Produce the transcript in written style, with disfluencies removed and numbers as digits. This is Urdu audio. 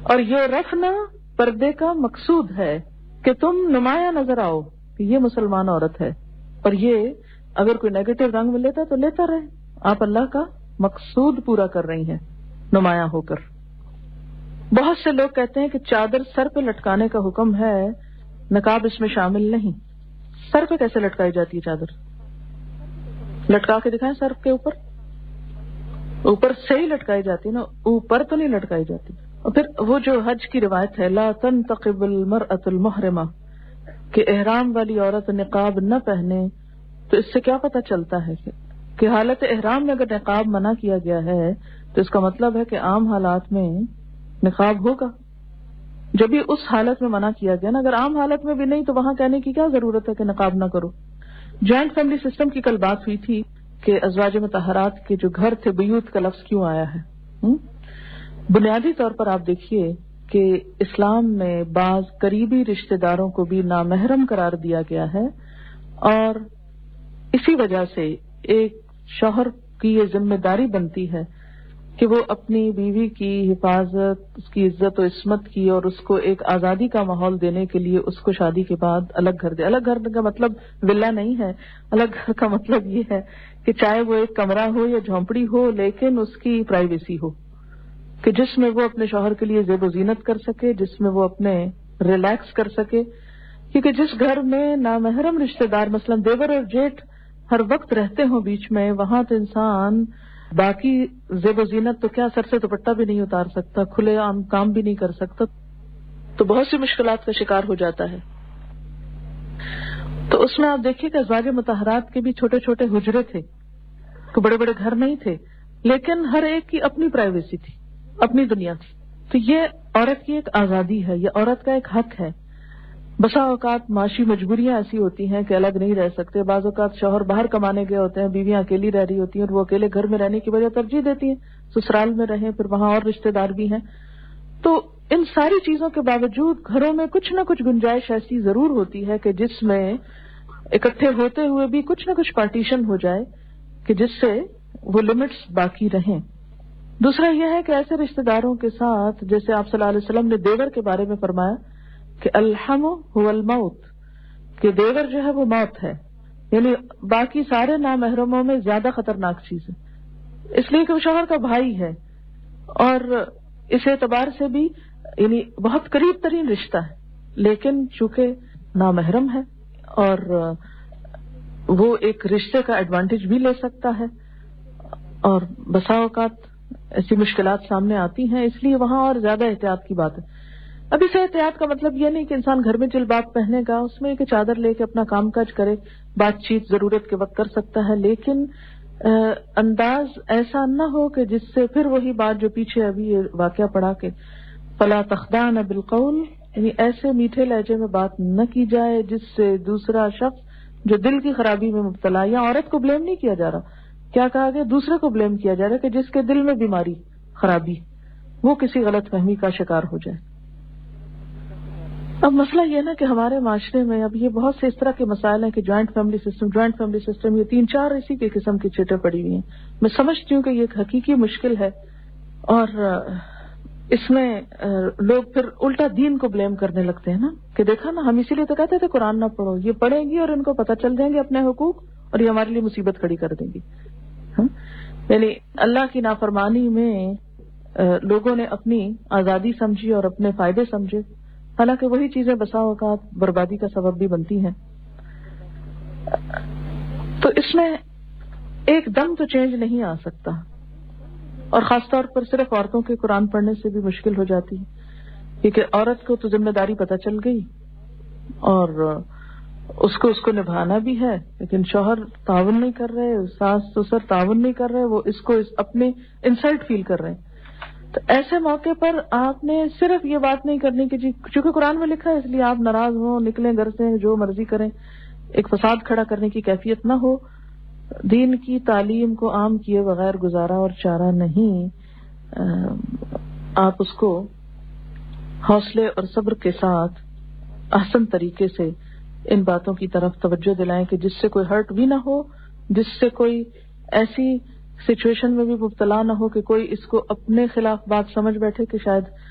اور یہ رفنا پردے کا مقصود ہے کہ تم نمایاں نظر آؤ کہ یہ مسلمان عورت ہے، اور یہ اگر کوئی نیگیٹو رنگ میں لیتا تو لیتا رہے، آپ اللہ کا مقصود پورا کر رہی ہیں نمایاں ہو کر۔ بہت سے لوگ کہتے ہیں کہ چادر سر پہ لٹکانے کا حکم ہے، نقاب اس میں شامل نہیں۔ سر پہ کیسے لٹکائی جاتی ہے چادر؟ لٹکا کے دکھائیں سر کے اوپر، اوپر سے ہی لٹکائی جاتی ہے نا، اوپر تو نہیں لٹکائی جاتی۔ اور پھر وہ جو حج کی روایت ہے لا تنتقب المرأة المحرمہ، کہ احرام والی عورت نقاب نہ پہنے، تو اس سے کیا پتہ چلتا ہے کہ حالت احرام میں اگر نقاب منع کیا گیا ہے تو اس کا مطلب ہے کہ عام حالات میں نقاب ہوگا۔ جب بھی اس حالت میں منع کیا گیا نا، اگر عام حالت میں بھی نہیں تو وہاں کہنے کی کیا ضرورت ہے کہ نقاب نہ کرو۔ جوائنٹ فیملی سسٹم کی کل بات ہوئی تھی کہ ازواج مطہرات کے جو گھر تھے، بیوت کا لفظ کیوں آیا ہے؟ بنیادی طور پر آپ دیکھیے کہ اسلام میں بعض قریبی رشتہ داروں کو بھی نامحرم قرار دیا گیا ہے، اور اسی وجہ سے ایک شوہر کی یہ ذمہ داری بنتی ہے کہ وہ اپنی بیوی کی حفاظت، اس کی عزت و عصمت کی، اور اس کو ایک آزادی کا ماحول دینے کے لیے اس کو شادی کے بعد الگ گھر دے۔ الگ گھر کا مطلب ولا نہیں ہے، الگ گھر کا مطلب یہ ہے کہ چاہے وہ ایک کمرہ ہو یا جھونپڑی ہو، لیکن اس کی پرائیویسی ہو، کہ جس میں وہ اپنے شوہر کے لیے زیب و زینت کر سکے، جس میں وہ اپنے ریلیکس کر سکے۔ کیونکہ جس گھر میں نامحرم رشتہ دار مثلا دیور اور جیٹھ ہر وقت رہتے ہوں بیچ میں، وہاں تو انسان باقی زیب و زینت تو کیا، سر سے دوپٹہ بھی نہیں اتار سکتا، کھلے عام کام بھی نہیں کر سکتا، تو بہت سی مشکلات کا شکار ہو جاتا ہے۔ تو اس میں آپ دیکھیے کہ ازواج مطہرات کے بھی چھوٹے چھوٹے حجرے تھے، تو بڑے بڑے گھر نہیں تھے، لیکن ہر ایک کی اپنی پرائیویسی تھی، اپنی دنیا تھی۔ تو یہ عورت کی ایک آزادی ہے، یہ عورت کا ایک حق ہے۔ بسا اوقات معاشی مجبوریاں ایسی ہوتی ہیں کہ الگ نہیں رہ سکتے، بعض اوقات شوہر باہر کمانے گئے ہوتے ہیں، بیویاں اکیلی رہ رہی ہوتی ہیں، اور وہ اکیلے گھر میں رہنے کی وجہ ترجیح دیتی ہیں سسرال میں رہیں، پھر وہاں اور رشتہ دار بھی ہیں۔ تو ان ساری چیزوں کے باوجود گھروں میں کچھ نہ کچھ گنجائش ایسی ضرور ہوتی ہے کہ جس میں اکٹھے ہوتے ہوئے بھی کچھ نہ کچھ پارٹیشن ہو جائے کہ جس سے وہ لمٹس باقی رہیں۔ دوسرا یہ ہے کہ ایسے رشتہ داروں کے ساتھ، جیسے آپ صلی اللہ علیہ وسلم نے دیور کے بارے میں فرمایا کہ الحم هو الموت، کہ دیور جو ہے وہ موت ہے، یعنی باقی سارے نامحرموں میں زیادہ خطرناک چیز ہے، اس لیے کہ وہ شوہر کا بھائی ہے، اور اس اعتبار سے بھی یعنی بہت قریب ترین رشتہ ہے، لیکن چونکہ نامحرم ہے اور وہ ایک رشتے کا ایڈوانٹیج بھی لے سکتا ہے، اور بسا اوقات ایسی مشکلات سامنے آتی ہیں، اس لیے وہاں اور زیادہ احتیاط کی بات ہے۔ اب اس احتیاط کا مطلب یہ نہیں کہ انسان گھر میں جلباب پہنے گا، اس میں کہ چادر لے کے اپنا کام کاج کرے، بات چیت ضرورت کے وقت کر سکتا ہے، لیکن انداز ایسا نہ ہو کہ جس سے پھر وہی بات جو پیچھے ابھی یہ واقعہ پڑھا کے فلا تخضعن بالقول، یعنی ایسے میٹھے لہجے میں بات نہ کی جائے جس سے دوسرا شخص جو دل کی خرابی میں مبتلا، یا عورت کو بلیم نہیں کیا جا رہا، کیا کہا گیا، دوسرے کو بلیم کیا جا رہا ہے کہ جس کے دل میں بیماری، خرابی، وہ کسی غلط فہمی کا شکار ہو جائے۔ اب مسئلہ یہ نا کہ ہمارے معاشرے میں اب یہ بہت سے اس طرح کے مسائل ہیں کہ جوائنٹ فیملی سسٹم، یہ 3-4 اسی کے قسم کی چیٹیں پڑی ہوئی ہیں۔ میں سمجھتی ہوں کہ یہ ایک حقیقی مشکل ہے، اور اس میں لوگ پھر الٹا دین کو بلیم کرنے لگتے ہیں نا، کہ دیکھا نا، ہم اسی لیے تو کہتے تھے قرآن نہ پڑھو، یہ پڑھیں گی اور ان کو پتہ چل جائیں گے اپنے حقوق، اور یہ ہمارے لیے مصیبت کھڑی کر دیں گی۔ یعنی اللہ کی نافرمانی میں لوگوں نے اپنی آزادی سمجھی اور اپنے فائدے سمجھے، حالانکہ وہی چیزیں بسا اوقات بربادی کا سبب بھی بنتی ہیں۔ تو اس میں ایک دم تو چینج نہیں آ سکتا، اور خاص طور پر صرف عورتوں کے قرآن پڑھنے سے بھی مشکل ہو جاتی ہے، کیونکہ عورت کو تو ذمہ داری پتہ چل گئی اور اس کو نبھانا بھی ہے، لیکن شوہر تعاون نہیں کر رہے، ساس سسر تعاون نہیں کر رہے، وہ اس کو اپنے انسلٹ فیل کر رہے ہیں۔ تو ایسے موقع پر آپ نے صرف یہ بات نہیں کرنی کہ جی چونکہ قرآن میں لکھا ہے اس لیے آپ ناراض ہوں، نکلیں گھر سے، جو مرضی کریں، ایک فساد کھڑا کرنے کی کیفیت نہ ہو۔ دین کی تعلیم کو عام کیے بغیر گزارا اور چارہ نہیں، آپ اس کو حوصلے اور صبر کے ساتھ احسن طریقے سے ان باتوں کی طرف توجہ دلائیں کہ جس سے کوئی ہرٹ بھی نہ ہو، جس سے کوئی ایسی سچویشن میں بھی مبتلا نہ ہو کہ کوئی اس کو اپنے خلاف بات سمجھ بیٹھے کہ شاید